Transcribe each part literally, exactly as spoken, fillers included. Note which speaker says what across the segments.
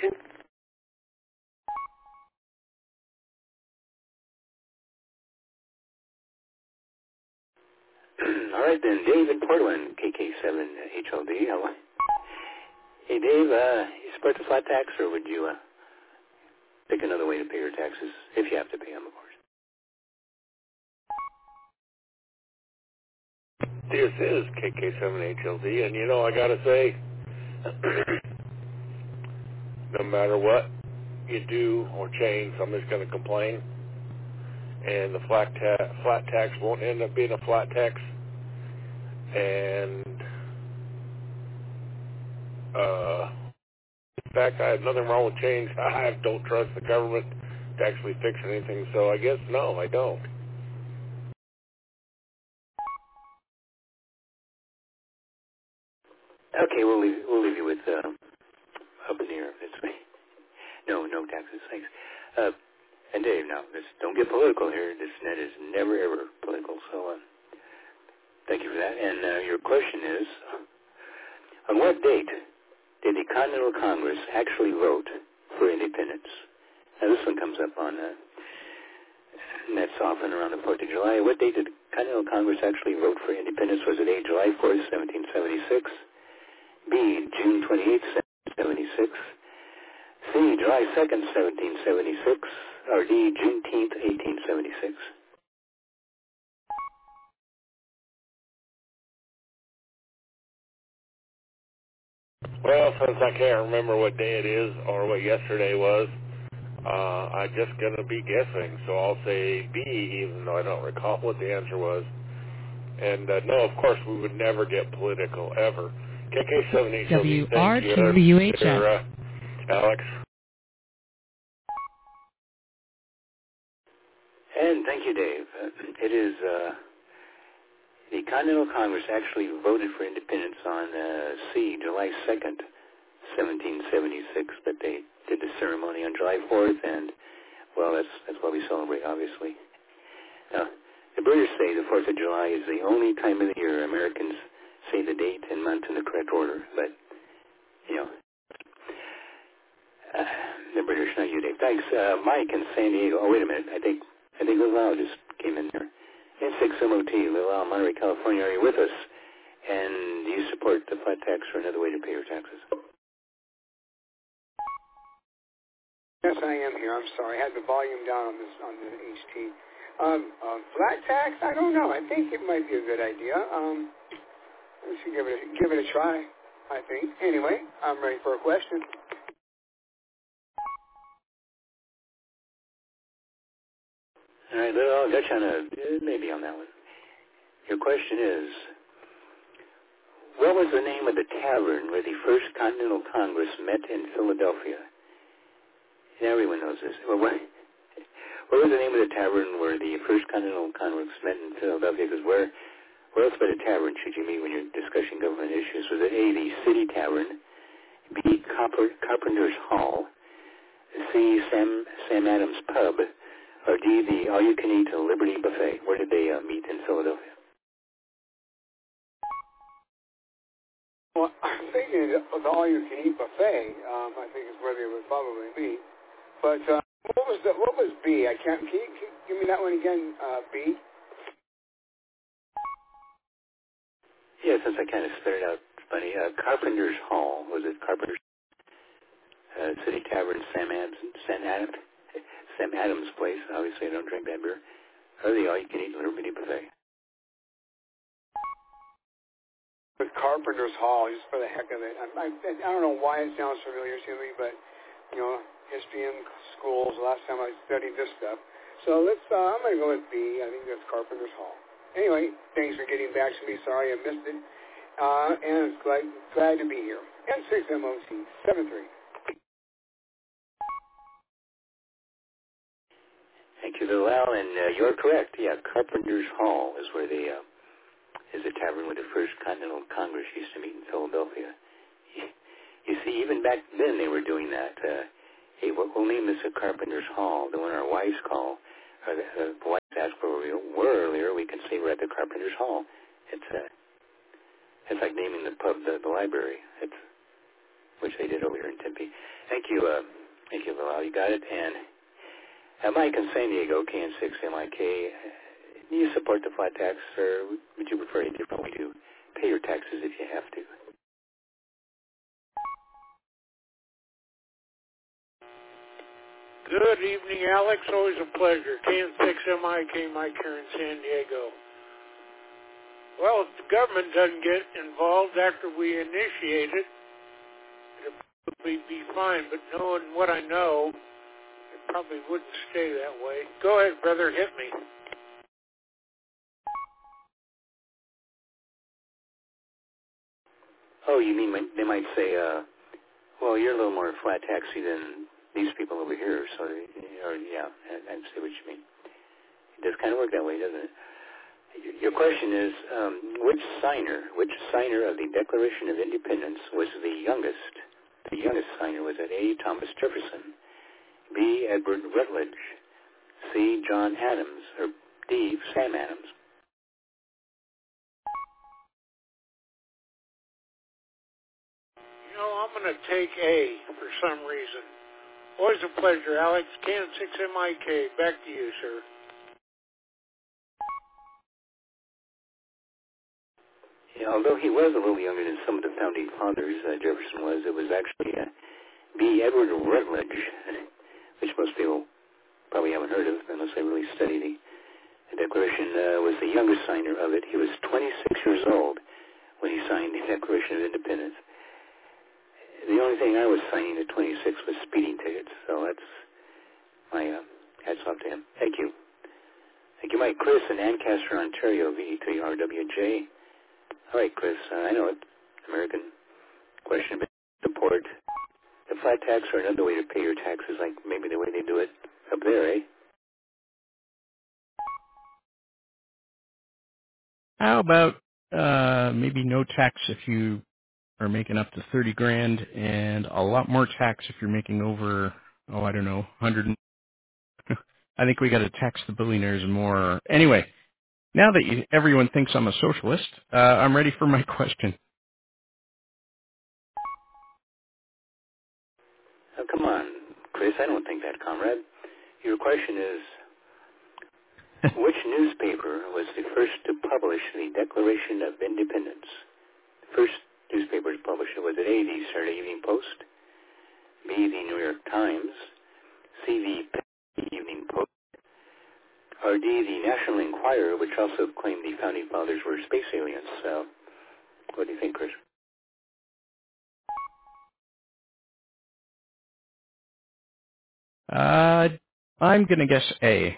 Speaker 1: extension. All right, then, Dave in Portland, K K seven H L D. Hello. Hey, Dave, uh, you support the flat tax, or would you uh, pick another way to pay your taxes, if you have to pay them, of course?
Speaker 2: This is K K seven H L D, and you know, I gotta say, no matter what you do or change, I'm just gonna complain, and the flat, ta- flat tax won't end up being a flat tax, and uh, in fact, I have nothing wrong with change. I don't trust the government to actually fix anything, so I guess no, I don't.
Speaker 1: Okay, we'll leave, we'll leave you with uh, up in the air. It's me. No, no taxes, thanks. Uh, and Dave, now, this, don't get political here. This net is never, ever political, so uh, thank you for that. And uh, your question is, on what date did the Continental Congress actually vote for independence? Now, this one comes up on, uh, and that's often around the fourth of July. What date did the Continental Congress actually vote for independence? Was it A, July fourth, seventeen seventy-six, B, June twenty-eighth, seventeen seventy-six, C, July second, seventeen seventy-six, or D, Juneteenth, eighteen seventy-six?
Speaker 2: Well, since I can't remember what day it is or what yesterday was, uh, I'm just going to be guessing. So I'll say B, even though I don't recall what the answer was. And uh, no, of course, we would newer get political, ever. K K seven H L D, thank you.
Speaker 3: W H S.
Speaker 2: Uh, Alex.
Speaker 1: And thank you, Dave. Uh, it is, uh, the Continental Congress actually voted for independence on uh, C, July second, seventeen seventy-six, but they did the ceremony on July fourth, and, well, that's that's what we celebrate, obviously. Now, the British say the fourth of July is the only time of the year Americans say the date and month in the correct order, but, you know, uh, the British, not you, Dave. Thanks. Uh, Mike in San Diego. Oh, wait a minute. I think I think Lil Al just came in there. N six M O T, Lil Al, Monterey, California. Are you with us? And do you support the flat tax or another way to pay your taxes?
Speaker 4: Yes, I am here. I'm sorry. I had the volume down on this on the H T. Um, uh, flat tax? I don't know. I think it might be a good idea. Um, we should give it a, give it a try. I think. Anyway, I'm ready for a question.
Speaker 1: All right, Lil Al, got you on a maybe on that one. Your question is, what was the name of the tavern where the first Continental Congress met in Philadelphia? And everyone knows this. Well, what, what was the name of the tavern where the first Continental Congress met in Philadelphia? Because where, where else but a tavern should you meet when you're discussing government issues? Was it A, the City Tavern, B, Copper, Carpenter's Hall, C, Sam, Sam Adams Pub, or D, the all-you-can-eat Liberty Buffet? Where did they uh, meet in Philadelphia?
Speaker 4: Well, I'm thinking the all-you-can-eat buffet. Um, I think is where they would probably be. But uh, what was the what was B? I can't. Can you, can you give me that one again? Uh, B.
Speaker 1: Yeah, since I kind of started out funny, uh, Carpenter's Hall. Was it Carpenter's uh, City Tavern, Sam Adams, Sam Adams, Sam Adams Place? Obviously, I don't drink that beer. Or the all-you-can-eat Liberty Buffet.
Speaker 4: With Carpenter's Hall, just for the heck of it. I, I, I don't know why it sounds familiar to me, but you know, history in schools. The last time I studied this stuff. So let's. Uh, I'm going to go with B. I think that's Carpenter's Hall. Anyway, thanks for getting back to me. Sorry I missed it. Uh, and glad glad to be here. N six M O C seven three.
Speaker 1: Thank you, Lil Al, and uh, you're correct. Yeah, Carpenter's Hall is where they uh, is a tavern where the first Continental Congress used to meet in Philadelphia. You see, even back then they were doing that. Uh, hey, we'll, we'll name this a Carpenter's Hall. Then when our wives call, or the, uh, the wives ask where we were earlier, we can say we're at the Carpenter's Hall. It's uh, it's like naming the pub the, the library. It's which they did over here in Tempe. Thank you. you, uh, thank you, Bilal. You got it. And uh, Mike in San Diego, K N six M I K, do you support the flat tax, or would you prefer a different way to pay your taxes if you have to?
Speaker 3: Good evening, Alex. Always a pleasure. K N six M I K, Mike here in San Diego. Well, if the government doesn't get involved after we initiate it, it'll probably be fine. But knowing what I know, it probably wouldn't stay that way. Go ahead, brother. Hit me.
Speaker 1: Oh, you mean they might say, uh, well, you're a little more flat taxy than these people over here, so, or, yeah, I, I see what you mean. It does kind of work that way, doesn't it? Your question is, um, which signer, which signer of the Declaration of Independence was the youngest? The youngest signer was it A. Thomas Jefferson, B. Edward Rutledge, C. John Adams, or D. Sam Adams?
Speaker 3: You know, I'm going to take A for some reason. Always a pleasure, Alex. K N six M I K. Back to you, sir.
Speaker 1: Yeah, although he was a little younger than some of the founding fathers, uh, Jefferson was, it was actually uh, B. Edward Rutledge, which most people probably haven't heard of unless they really study the, the Declaration, uh, was the youngest signer of it. He was twenty-six years old when he signed the Declaration of Independence. The only thing I was signing at twenty-six was speeding tickets, so that's my uh, hats off to him. Thank you. Thank you, Mike. Chris in Ancaster, Ontario, V E three R W J. All right, Chris, uh, I know it. American question, but support the flat tax or another way to pay your taxes, like maybe the way they do it up there, eh?
Speaker 5: How about uh, maybe no tax if you are making up to thirty grand, and a lot more tax if you're making over, oh, I don't know, one hundred. I think we got to tax the billionaires more. Anyway, now that you, everyone thinks I'm a socialist, uh, I'm ready for my question.
Speaker 1: Oh, come on, Chris, I don't think that, comrade. Your question is, which newspaper was the first to publish the Declaration of Independence? The first newspaper to publish it, was it A, the Saturday Evening Post, B, the New York Times, C, the Evening Post, or D, the National Enquirer, which also claimed the founding fathers were space aliens? So, what do you think, Chris?
Speaker 5: Uh, I'm going to guess A.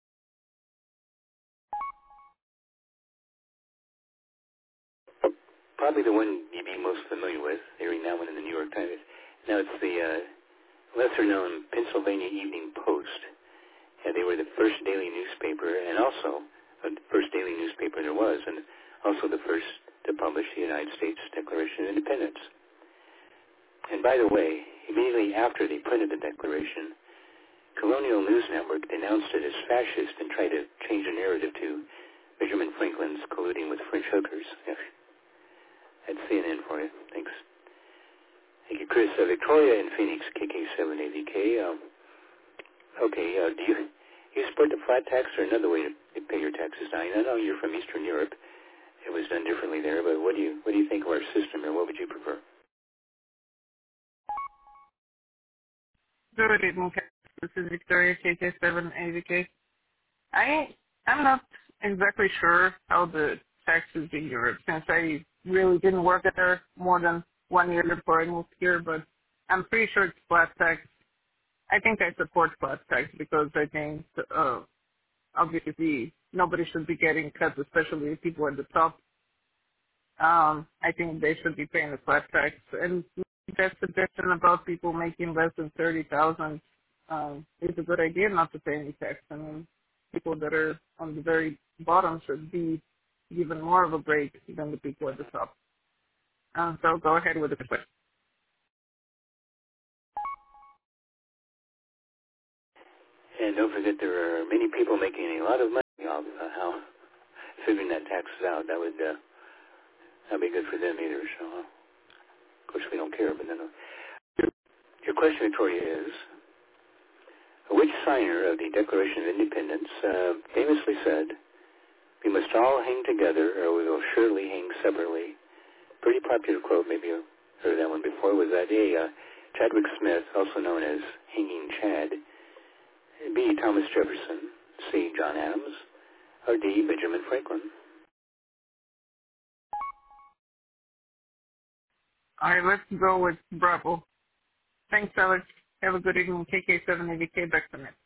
Speaker 1: Probably the one you'd be most familiar with, hearing that one in the New York Times. Now, it's the uh, lesser-known Pennsylvania Evening Post. Yeah, they were the first daily newspaper, and also uh, the first daily newspaper there was, and also the first to publish the United States Declaration of Independence. And by the way, immediately after they printed the Declaration, Colonial News Network denounced it as fascist and tried to change the narrative to Benjamin Franklin's colluding with French hookers. Yeah. That's C N N for you. Thanks. Thank you, Chris. Uh, Victoria in Phoenix, K K seven A V K. Um, okay, uh, do you you support the flat tax or another way to pay your taxes? Now, I know you're from Eastern Europe. It was done differently there, but what do you what do you think of our system, or what would you prefer?
Speaker 6: Good evening, this is Victoria, K K seven A V K. I, I'm not exactly sure how the taxes in Europe, since I really didn't work there more than one year before I moved here, but I'm pretty sure it's flat tax. I think I support flat tax because I think, uh, obviously, nobody should be getting cuts, especially people at the top. Um, I think they should be paying the flat tax. And that suggestion about people making less than thirty thousand um, is a good idea not to pay any tax. I mean, people that are on the very bottom should be given more of a break than the people at the top. Uh, so go ahead with the question.
Speaker 1: And don't forget, there are many people making a lot of money off uh, how figuring that taxes out. That would uh, not be good for them either. So, uh, of course, we don't care. But then, uh, Your question, Victoria, is, which signer of the Declaration of Independence uh, famously said, "We must all hang together or we will surely hang separately"? Pretty popular quote, maybe you heard that one before. Was that A, uh, Chadwick Smith, also known as Hanging Chad, B, Thomas Jefferson, C, John Adams, or D, Benjamin Franklin?
Speaker 6: All right, let's go with Bravo. Thanks, Alex. Have a good evening. K K seven A V K, back to net.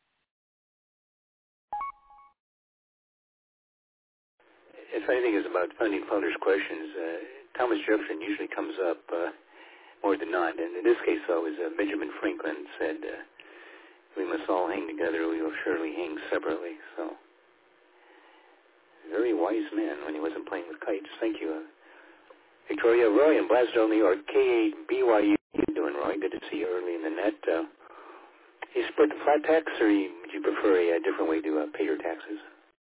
Speaker 1: If anything is about funding fathers' questions, uh, Thomas Jefferson usually comes up uh, more than not. And in this case, though, is uh, Benjamin Franklin said, uh, "We must all hang together, we will surely hang separately." So, very wise man when he wasn't playing with kites. Thank you. Uh, Victoria, Roy in Blasdell, New York, K eight B Y U. How you doing, Roy? Good to see you early in the net. Uh, you support the flat tax, or you, would you prefer a, a different way to uh, pay your taxes?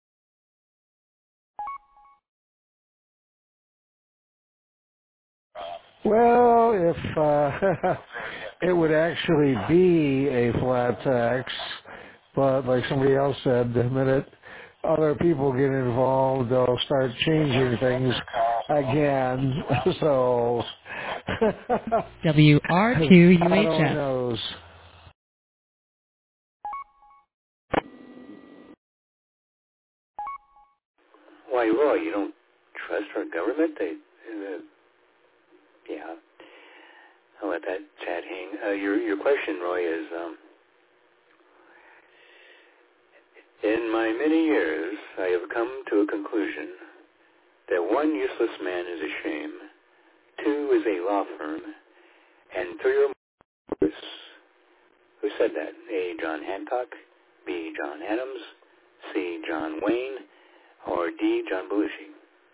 Speaker 7: Well, if uh, it would actually be a flat tax, but like somebody else said, the minute other people get involved, they'll start changing things again. So
Speaker 8: W R two U H F.
Speaker 7: I don't know.
Speaker 1: Why, Roy, you don't trust our government? They, uh, yeah. I'll let that chat hang. Uh, your your question, Roy, is, um, in my many years, I have come to a conclusion that one useless man is a shame, two is a law firm, and three or more. Who said that? A, John Hancock, B, John Adams, C, John Wayne, or D, John Belushi?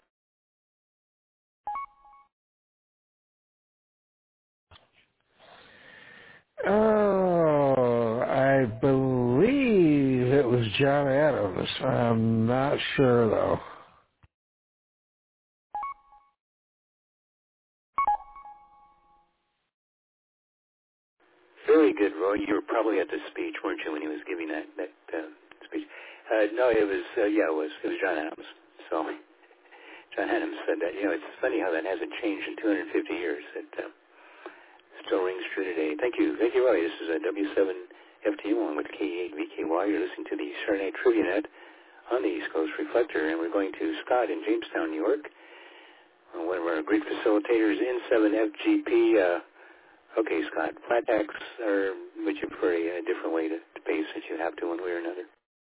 Speaker 7: Oh, I believe it was John Adams. I'm not sure, though.
Speaker 1: Very good, Roy. You were probably at the speech, weren't you, when he was giving that, that uh, speech? Uh, no, it was, uh, yeah, it was, it was John Adams. So, John Adams said that. You know, it's funny how that hasn't changed in two hundred fifty years. It uh, still rings true today. Thank you. Thank you, Roy. This is uh, W seven F T along with K eight V K Y. You're listening to the Saturday Night Trivia Net on the East Coast Reflector, and we're going to Scott in Jamestown, New York, uh, one of our great facilitators, N seven F G P. Uh, okay, Scott, flat tax, or would you prefer a, a different way to, to pay since you have to one way or another?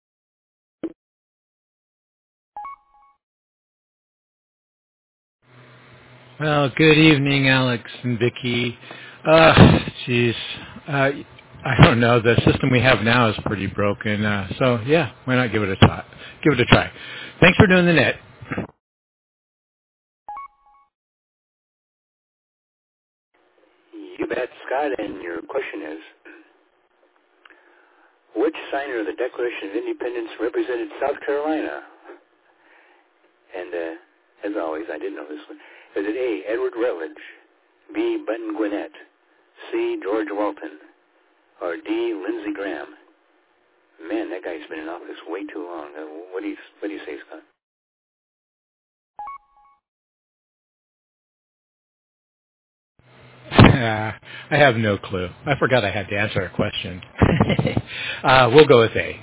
Speaker 9: Well, good evening, Alex and Vicki. Uh, geez, uh, I don't know. The system we have now is pretty broken. Uh, so yeah, why not give it a shot? Give it a try. Thanks for doing the net.
Speaker 1: You bet, Scott. And your question is, which signer of the Declaration of Independence represented South Carolina? And uh, as always, I didn't know this one. Is it A, Edward Rutledge, B, Button Gwinnett, C, George Walton, or D, Lindsey Graham? Man, that guy's been in office way too long. Uh, what do you what do you say, Scott?
Speaker 9: Uh, I have no clue. I forgot I had to answer a question. uh, we'll go with A.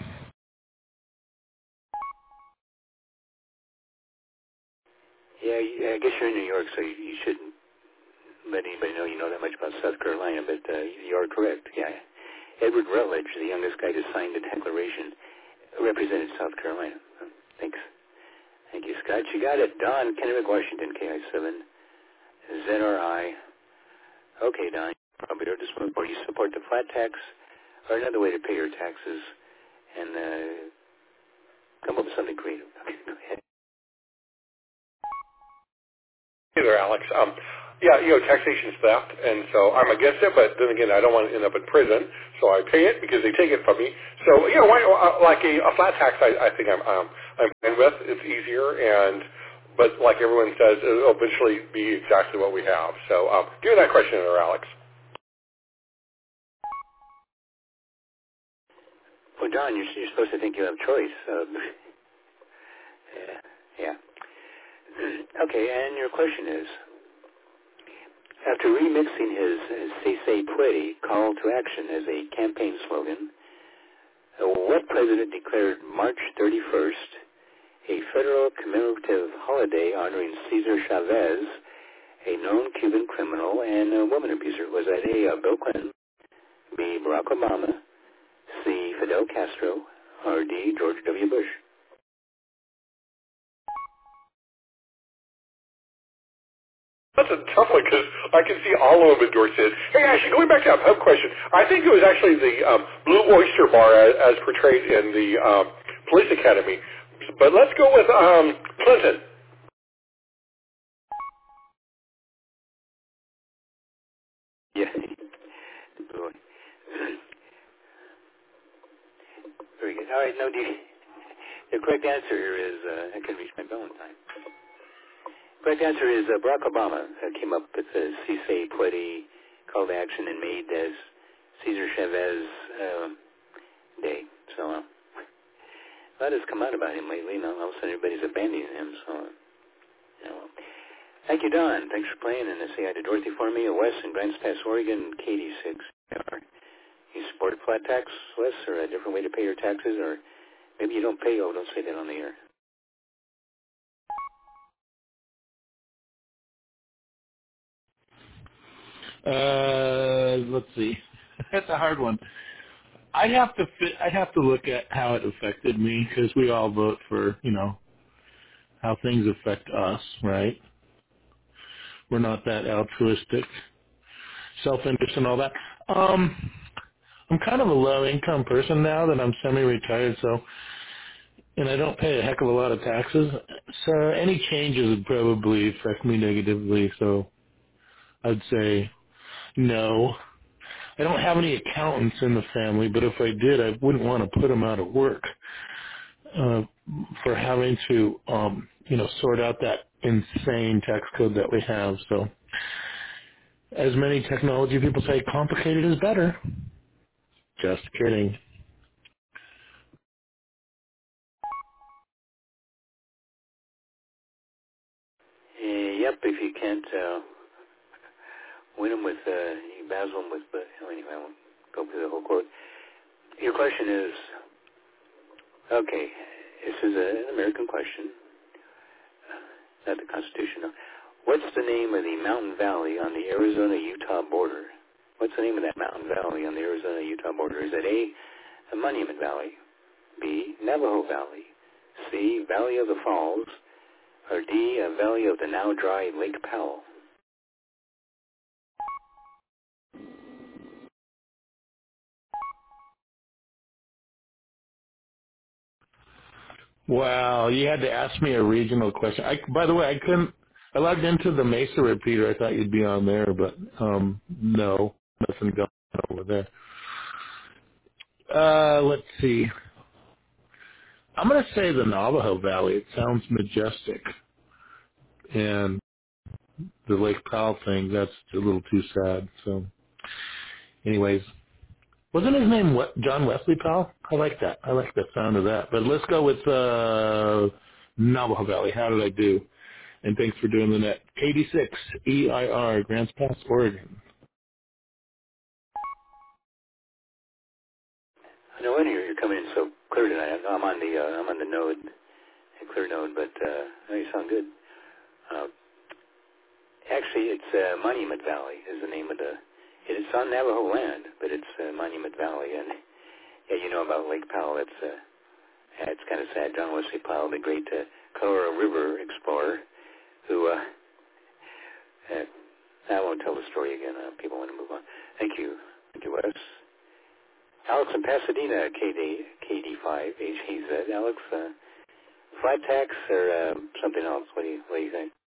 Speaker 1: Yeah, I guess you're in New York, so you, you shouldn't let anybody know you know that much about South Carolina, but uh, you are correct. Yeah, Edward Rutledge, the youngest guy to sign the Declaration, represented South Carolina. Thanks. Thank you, Scott. You got it. Don, Kennewick, Washington, K I seven, Z R I. Okay, Don, probably heard this one before. You support the flat tax or another way to pay your taxes, and uh, come up with something creative. Okay, go ahead.
Speaker 10: Hey there, Alex. Um, yeah, you know, taxation is theft, and so I'm against it, but then again, I don't want to end up in prison, so I pay it because they take it from me. So, you know, why, uh, like a, a flat tax, I, I think I'm um, I'm fine with. It's easier, and but like everyone says, it'll eventually be exactly what we have. So, um, give me that question there, Alex.
Speaker 1: Well, John, you're, you're supposed to think you have choice. Uh, yeah. yeah. Okay, and your question is, after remixing his "Se Se Puede" call to action as a campaign slogan, uh, what president declared March thirty-first a federal commemorative holiday honoring Cesar Chavez, a known Cuban criminal and a woman abuser? Was that A, uh, Bill Clinton, B, Barack Obama, C, Fidel Castro, or D, George W. Bush?
Speaker 10: That's a tough one because I can see all of them endorse it. Hey, actually, going back to that pub question, I think it was actually the um, Blue Oyster Bar as, as portrayed in the um, Police Academy. But let's go with um, Clinton.
Speaker 1: Yeah. Very good. All right, no, the, the correct answer here is, uh, I can reach my bell in time. Correct answer is uh, Barack Obama uh, came up with the "Se Se Puede" call to action and made as Cesar Chavez uh, Day. So uh, a lot has come out about him lately, and all of a sudden everybody's abandoning him. So, uh, you know. Thank you, Don. Thanks for playing, and say hi to Dorothy for me, Wes in Grants Pass, Oregon, K D six. You support flat tax, Wes, or a different way to pay your taxes, or maybe you don't pay? Oh, don't say that on the air.
Speaker 11: Uh, let's see. That's a hard one. I'd have to fit, I'd have to look at how it affected me because we all vote for, you know, how things affect us, right? We're not that altruistic, self-interest and all that. Um, I'm kind of a low-income person now that I'm semi-retired, so, and I don't pay a heck of a lot of taxes. So any changes would probably affect me negatively. So I'd say no. I don't have any accountants in the family, but if I did, I wouldn't want to put them out of work uh, for having to, um, you know, sort out that insane tax code that we have. So, as many technology people say, complicated is better. Just kidding.
Speaker 1: Uh, yep, if you can't uh, win them with, uh, you basil them with, but anyway, I won't go through the whole quote. Your question is, okay, this is a, an American question, not the Constitution. No. What's the name of the mountain valley on the Arizona-Utah border? What's the name of that mountain valley on the Arizona-Utah border? Is it A, a Monument Valley, B, Navajo Valley, C, Valley of the Falls, or D, a valley of the now dry Lake Powell?
Speaker 11: Wow, you had to ask me a regional question. I, by the way, I couldn't. I logged into the Mesa repeater. I thought you'd be on there, but um, no, nothing going on over there. Uh, let's see. I'm going to say the Navajo Valley. It sounds majestic, and the Lake Powell thing, that's a little too sad. So, anyways, wasn't his name we- John Wesley Powell? I like that. I like the sound of that. But let's go with uh, Navajo Valley. How did I do? And thanks for doing the net. K D six E I R, Grants Pass, Oregon.
Speaker 1: I know you're, you're coming in so clear tonight. I'm on the uh, I'm on the node, a clear node, but uh, no, you sound good. Uh, actually, it's uh, Monument Valley is the name of the. It's on Navajo land, but it's uh, Monument Valley, and yeah, you know about Lake Powell. It's uh, yeah, it's kind of sad. John Wesley Powell, the great uh, Colorado River explorer, who uh, uh, I won't tell the story again. Uh, people want to move on. Thank you, thank you, Wes. Alex in Pasadena, K D K D five H E Z. Alex, uh, flat tax or uh, something else? What do you what do you think?